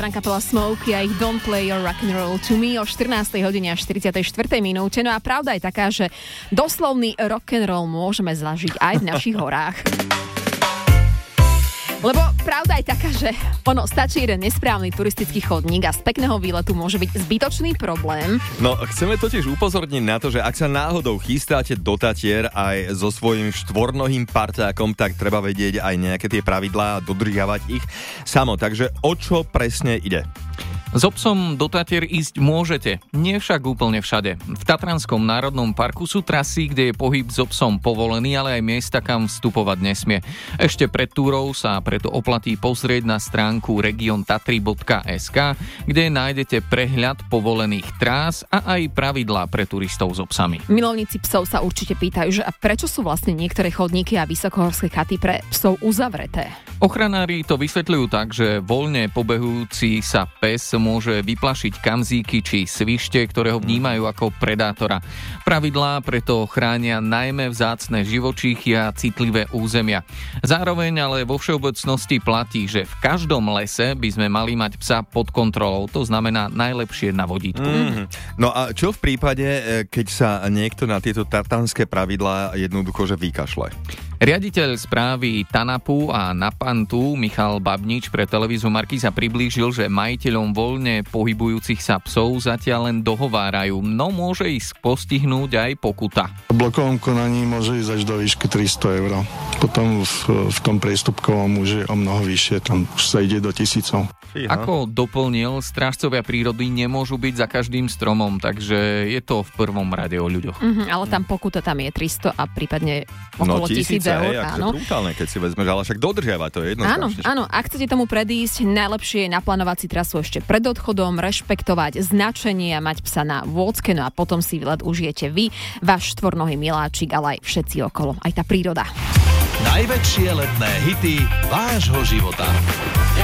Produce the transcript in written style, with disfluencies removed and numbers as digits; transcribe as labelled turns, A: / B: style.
A: Kapela Smokey a ich Don't Play Your Rock and Roll to Me o 14. hodine a 44. minúte. No a pravda je taká, že doslovný rock and roll môžeme zažiť aj v našich horách. Lebo pravda je taká, že stačí jeden nesprávny turistický chodník a z pekného výletu môže byť zbytočný problém.
B: No, chceme totiž upozorniť na to, že ak sa náhodou chystáte do Tatier aj so svojím štvornohým parťákom, tak treba vedieť aj nejaké tie pravidlá a dodržiavať ich samo. Takže o čo presne ide?
C: S obsom do Tatier ísť môžete, nie však úplne všade. V Tatranskom národnom parku sú trasy, kde je pohyb s obsom povolený, ale aj miesta, kam vstupovať nesmie. Ešte pred túrou sa preto oplatí pozrieť na stránku regiontatry.sk, kde nájdete prehľad povolených trás a aj pravidlá pre turistov s obsami.
A: Milovníci psov sa určite pýtajú, že a prečo sú vlastne niektoré chodníky a vysokohorské chaty pre psov uzavreté?
C: Ochranári to vysvetľujú tak, že voľne pobehujúci sa pes môže vyplašiť kamzíky či svište, ktoré ho vnímajú ako predátora. Pravidlá preto chránia najmä vzácne živočíchy a citlivé územia. Zároveň ale vo všeobecnosti platí, že v každom lese by sme mali mať psa pod kontrolou. To znamená najlepšie na vodítku.
B: No a čo v prípade, keď sa niekto na tieto tartánske pravidlá jednoducho že vykašle?
C: Riaditeľ správy TANAPu a NAPANTu Michal Babnič pre televíziu Markíza priblížil, že majiteľom voľne pohybujúcich sa psov zatiaľ len dohovárajú, no môže ich postihnúť aj pokuta.
D: V blokovom konaní môže ísť až do výšky 300 eur. Potom v tom priestupkovom už je o mnoho vyššie, tam už sa ide do tisícov.
C: Ako doplnil, strážcovia prírody nemôžu byť za každým stromom, takže je to v prvom rade o ľuďoch.
A: Ale tam pokuta tam je 300 a prípadne okolo 1000 eur.
B: Áno, brutálne, keď si vezmeš, ale však dodržiavať to je jedno.
A: Áno, ak chcete tomu predísť, najlepšie je naplánovať si trasu ešte pred odchodom, rešpektovať značenie a mať psa na vôdzke, no a potom si výlet užijete vy, váš štvornohý miláčik, ale aj všetci okolo, aj tá príroda.
E: Najväčšie letné hity vášho života.